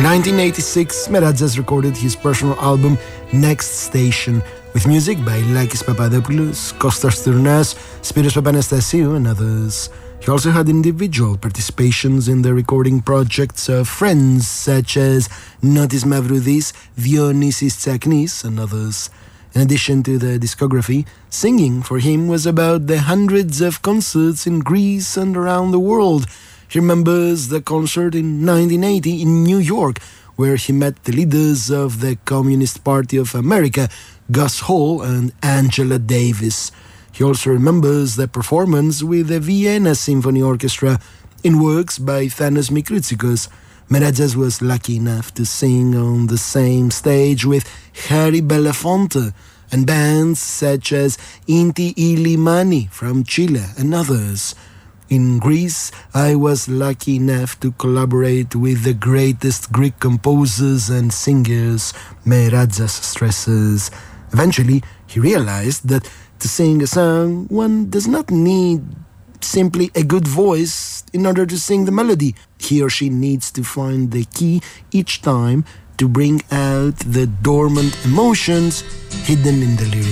1986, Merazzas recorded his personal album Next Station, with music by Lakis Papadopoulos, Kostas Tournas, Spiros Papanastasiou, and others. He also had individual participations in the recording projects of friends such as Notis Mavroudis, Dionysis Tsaknis, and others. In addition to the discography, singing for him was about the hundreds of concerts in Greece and around the world. He remembers the concert in 1980 in New York, where he met the leaders of the Communist Party of America, Gus Hall and Angela Davis. He also remembers the performance with the Vienna Symphony Orchestra in works by Thanos Mikroutsikos. Merazzas was lucky enough to sing on the same stage with Harry Belafonte and bands such as Inti Illimani from Chile and others. In Greece, I was lucky enough to collaborate with the greatest Greek composers and singers, Merazzas stresses. Eventually, he realized that to sing a song, one does not need simply a good voice in order to sing the melody. He or she needs to find the key each time to bring out the dormant emotions hidden in the lyrics.